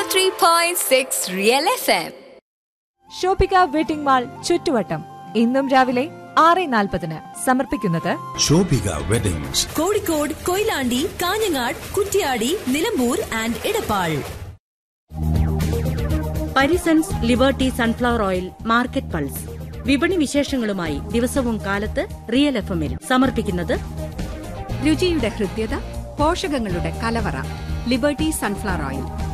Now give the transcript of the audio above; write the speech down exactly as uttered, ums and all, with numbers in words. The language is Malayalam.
three point six Real F M. Shoppika wedding mall ചുറ്റുവട്ടം ഇന്നും രാവിലെ ആറ് നാൽപ്പതിന് സമർപ്പിക്കുന്നത് Shobhika weddings, Kozhikode, Koyilandy, Kanhangad, Kuttiadi, Nilambur and Edappal. Parisons liberty sunflower oil market pulse. വിപണി വിശേഷങ്ങളുമായി ദിവസവും കാലത്ത് റിയൽ എഫ് എമ്മിൽ സമർപ്പിക്കുന്നത് രുചിയുടെ ഹൃദ്യത, പോഷകങ്ങളുടെ കലവറ. Liberty sunflower oil.